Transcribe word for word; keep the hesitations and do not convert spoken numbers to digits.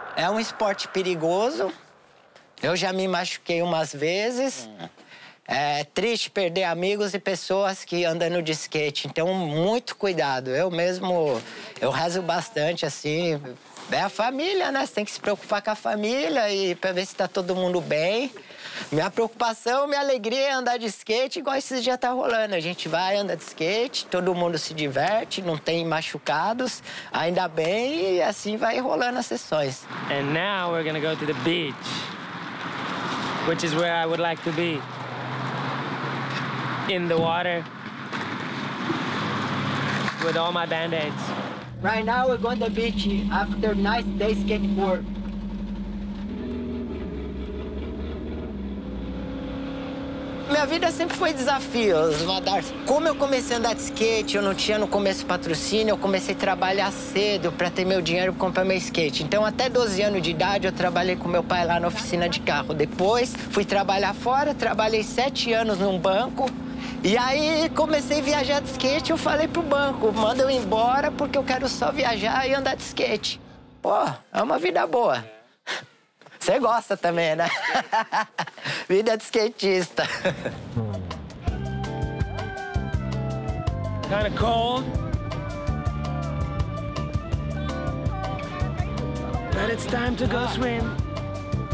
É um esporte perigoso. Eu já me machuquei umas vezes. É triste perder amigos e pessoas que andam de skate. Então, muito cuidado. Eu mesmo, eu rezo bastante, assim. É a família, né? Você tem que se preocupar com a família e pra ver se tá todo mundo bem. Minha preocupação, minha alegria é andar de skate, igual esses dias tá rolando. A gente vai, anda de skate, todo mundo se diverte, não tem machucados, ainda bem, e assim vai rolando as sessões. And now we're gonna go to the beach, which is where I would like to be. In the water, with all my band-aids. Right now we're going to the beach after a nice day skateboard. Minha vida sempre foi desafios. Como eu comecei a andar de skate, eu não tinha no começo patrocínio, eu comecei a trabalhar cedo para ter meu dinheiro para comprar meu skate. Então, até doze anos de idade, eu trabalhei com meu pai lá na oficina de carro. Depois, fui trabalhar fora, trabalhei sete anos num banco. E aí, comecei a viajar de skate, eu falei pro banco, manda eu ir embora porque eu quero só viajar e andar de skate. Pô, é uma vida boa. Você gosta também, né? Vida de skatista. Kind of cold, but it's time to go swim.